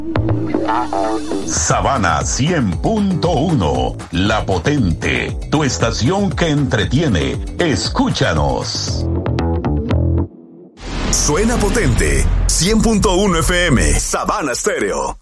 Sabana 100.1, La Potente, tu estación que entretiene. Escúchanos. Suena potente, 100.1 FM, Sabana Stereo.